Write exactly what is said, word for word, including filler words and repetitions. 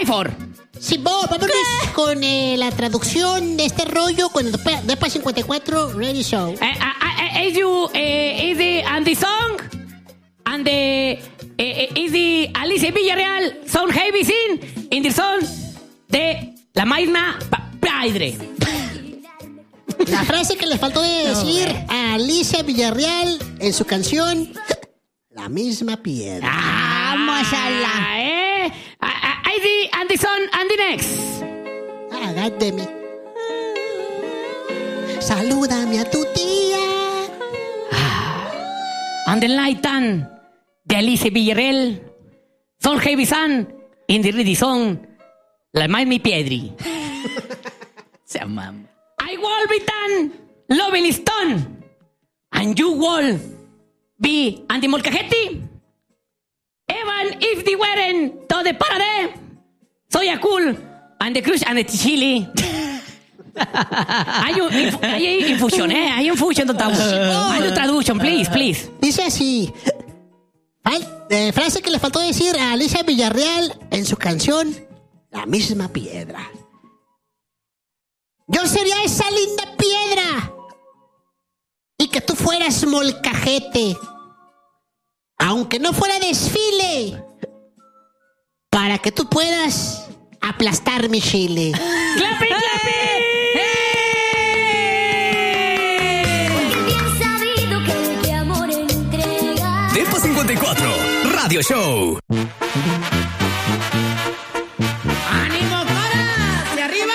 for. Sí, vos, vámonos ¿Qué? con eh, la traducción de este rollo con Depa cincuenta y cuatro Radio Show. Uh, uh, uh, is you, uh, is the, and the song, and the, uh, is the Alicia Villarreal song heavy scene in the song de la misma padre. La frase que le faltó de decir no, a Alicia Villarreal en su canción La misma piedra. Ah, vamos a la, eh. I see, and the son, and the next. Ah, de mí. Salúdame a tu tía. Ah, and the light tan de Alicia Villarreal. Son heavy sun in the ready song. La misma piedri. Se llama. I will be tan lovely stone. And you will be and the molcajete. Even if the wearing to the parade, soy a cool and the crush and the chili. Hay un inf- hay infusión, eh, hay infusión total. Hay un traduction, please, please. Dice así. Fal- eh, frase que le faltó decir a Alicia Villarreal en su canción La misma piedra. Yo sería esa linda piedra y que tú fueras molcajete. Aunque no fuera desfile, para que tú puedas aplastar mi chile. ¡Clapi, clapi! Depa cincuenta y cuatro Radio Show.